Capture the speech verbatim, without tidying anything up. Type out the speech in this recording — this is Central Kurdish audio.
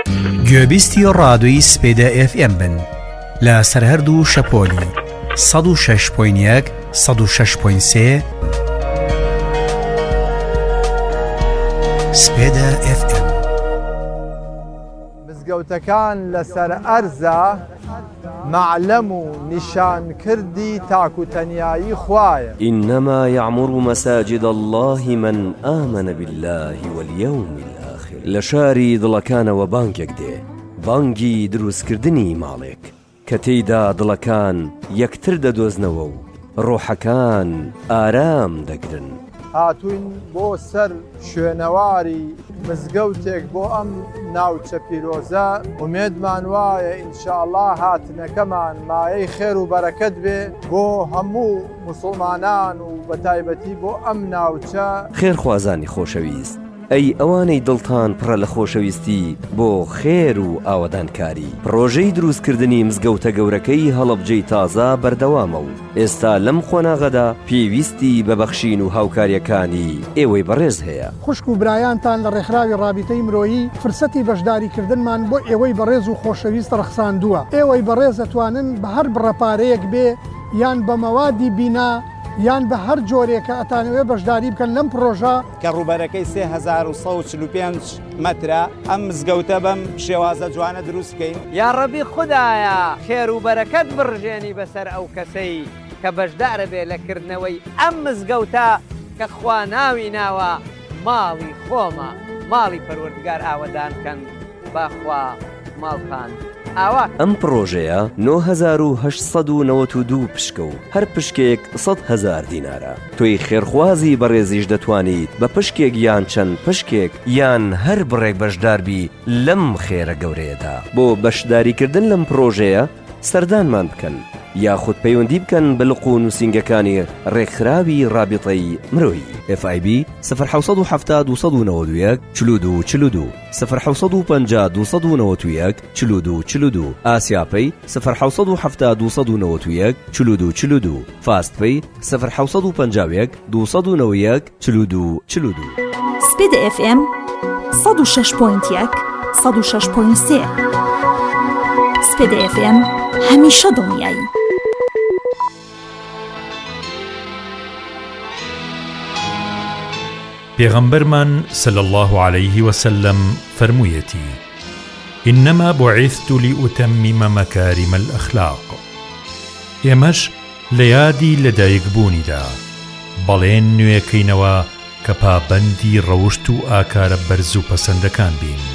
گوێبیستی ڕادۆی سپێدە ئێف ئێم بن لە سەرهەردوو شەپۆلی سەد و شەش پۆینت یەک سەد و شەش پۆینت سێ سپێدە ئێف ئێم. مزگەوتەکان لەسەر ئەرزە معلەم و نیشانکردی تاکوتەنیایی خوایە. إنما يعمر مساجد الله من آمن بالله واليوم الآخر. لشاری دڵەکانەوە بانگێک دێ، بانگی دروستکردنی ماڵێک کە تێیدا دڵەکان یەکتر دەدۆزنەوە و ڕۆحەکان ئارام دەگرن. هاتوین بۆ سەر شوێنەواری مزگەوتێک بۆ ئەم ناوچە پیرۆزە. ومێدمان وایە ئینشاءڵڵا هاتنەکەمان مایەی خێر و بەرەکەت بێ بۆ هەموو موسڵمانان و بەتایبەتی بۆ ئەم ناوچە. خێرخوازانی خۆشەویست، ئەی ئەوانەی دڵتان پڕە لە خۆشەویستی بۆ خێر و ئاوەدانکاری، پرۆژەی دروستکردنی مزگەوتە گەورەکەی هەڵەبجەی تازە بەردەوامە و ئێستا لەم خۆناغەدا پێویستی بەبەخشین و هاوکاریەکانی ئێوەی بەڕێز هەیە. خوشک و برایانتان لە ڕێکخراوی ڕابطەی مرۆیی فرسەتی بەشداریکردنمان بۆ ئێوەی بەڕێز و خۆشەویست ڕەخساندووە. ئێوەی بەڕێز دەتوانن بە هەر بڕەپارەیەک بێ یان بە مەوادی بینا یان بە هەر جۆرێکە ئەتانەوێ بەشداری بکەن لەم پرۆژە کە ڕووبەرەکەی سێ هەزار و سەد و چل و پێنج مەترە. ئەم مزگەوتە بەم شێوازە جوانە دروست بکەین. یا ڕەبی خودایە خێر و بەرەکەت بڕژێنی بەسەر ئەو کەسەی کە بەشدارە بێ لەکردنەوەی ئەم مزگەوتە کە خوا ناوی ناوە ماڵی خۆمە، ماڵی پەروەردگار ئاوەدان کەن باخوا ماڵتان ئاوا. ئەم پرۆژەیە نۆ هەزار و هەشت سەد و نەوەت و دوو پشکە و هەر پشکێک سەد هەزار دینارە. تۆی خێرخوازی بەڕێزیش دەتوانیت بە پشکێک یان چەند پشکێک یان هەر بڕێک بەشداربی لەم خێرە گەورەیەدا. بۆ بەشداریکردن لەم پرۆژەیە سەردانمان بکەن یاخود پەیوەندی بکەن بە لقو و نووسینگەکانی ڕێکخراوی ڕابطەی مرۆیی. ئف آی بی صفر حوصد و حەفتاد و سەد و نەوەت و یەک چل و دوو چل و دوو صفر حوصد و پەنجا دو سەد و نەوەت و یەک چل و دوو چل و دوو. ئاسیاپەی صفر حوصد و حەفتاد و سەد و نەوەت و یەک چل و دوو چل و دوو. فاستپەی صفر حوصد و پەنجا و یەک دو سەد و نەوەت و یەک چل و دوو چل و دوو. سپێدە ئێف ئێم سەد و شەش پۆینت یەک سەد و شەش پۆینت سێ. سپێدە ئێف ئێم هەمیشە دڵنیایی. پێغەمبەرمان صلی الله عليه وسلم فەرموویەتی: إنما بعثت لأتمم مكارم الأخلاق. ئێمەش لە یادی لەدایکبوونیدا بەڵێن نوێکەینەوە کە پابەندی ڕەوشت و ئاکارە بەرز و پەسەندەکان بین.